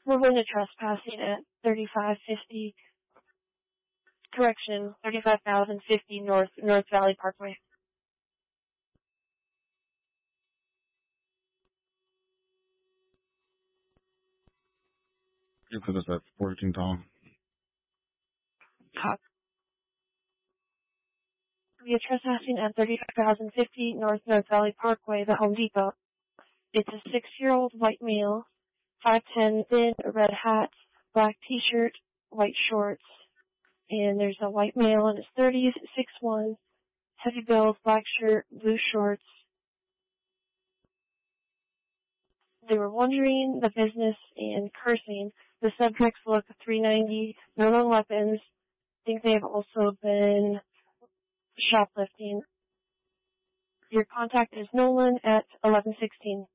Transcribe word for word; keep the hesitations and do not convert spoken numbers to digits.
We're going to trespassing at thirty-five fifty, correction, thirty-five thousand fifty North North Valley Parkway. You put us at fourteen, Tom. Cop. We are trespassing at thirty-five thousand fifty North North Valley Parkway, the Home Depot. It's a six-year-old white male, five ten, thin, red hat, black t-shirt, white shorts. And there's a white male in his thirties, six one, heavy build, black shirt, blue shorts. They were wandering the business and cursing. The subjects look three ninety, no known weapons. I think they've also been shoplifting. Your contact is Nolan at eleven sixteen.